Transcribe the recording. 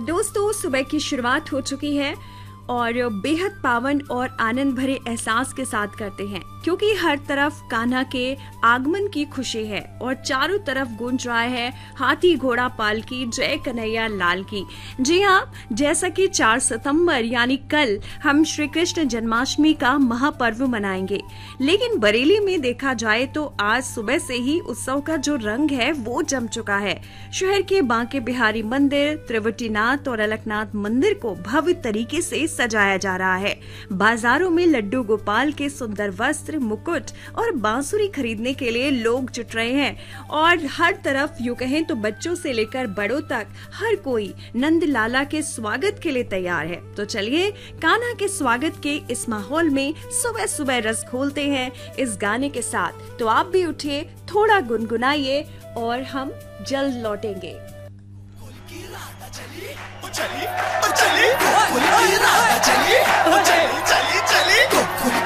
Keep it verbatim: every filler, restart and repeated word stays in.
दोस्तों, सुबह की शुरुआत हो चुकी है और बेहद पावन और आनंद भरे एहसास के साथ करते हैं, क्योंकि हर तरफ कान्हा के आगमन की खुशी है और चारों तरफ गूंज रहा है हाथी घोड़ा पालकी जय कन्हैया लाल की। जी हाँ, जैसा कि चार सितंबर यानी कल हम श्री कृष्ण जन्माष्टमी का महापर्व मनाएंगे, लेकिन बरेली में देखा जाए तो आज सुबह से ही उत्सव का जो रंग है वो जम चुका है। शहर के बांके बिहारी मंदिर, त्रिवटीनाथ और अलकनाथ मंदिर को भव्य तरीके से सजाया जा रहा है। बाजारों में लड्डू गोपाल के सुंदर वस्त्र, मुकुट और बांसुरी खरीदने के लिए लोग जुट रहे हैं और हर तरफ यूं कहें तो बच्चों से लेकर बड़ों तक हर कोई नंद लाला के स्वागत के लिए तैयार है। तो चलिए कान्हा के स्वागत के इस माहौल में सुबह सुबह रस खोलते हैं इस गाने के साथ। तो आप भी उठिए, थोड़ा गुनगुनाइए और हम जल्द लौटेंगे। चलिए, चलिए, चलिए।